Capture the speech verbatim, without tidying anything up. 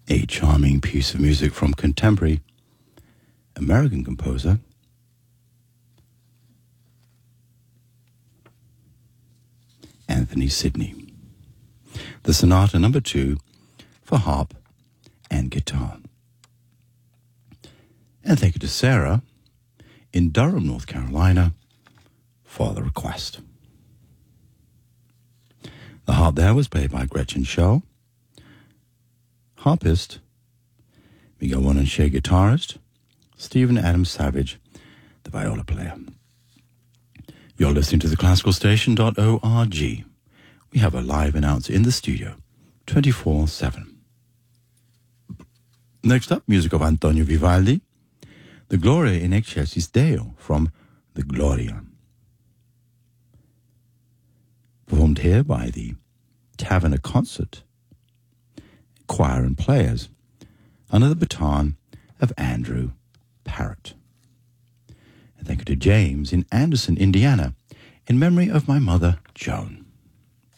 A charming piece of music from contemporary American composer Anthony Sidney. The Sonata Number Two for harp and guitar. And thank you to Sarah in Durham, North Carolina, for the request. The harp there was played by Gretchen Schull, harpist, Miguel Wonanshe guitarist, Stephen Adams Savage, the viola player. You're listening to the classical station dot org. We have a live announcer in the studio, twenty-four seven. Next up, music of Antonio Vivaldi, the Gloria in Excelsis Deo from the Gloria. Performed here by the Taverner Concert Choir and Players under the baton of Andrew Parrott. And thank you to James in Anderson, Indiana, in memory of my mother, Joan.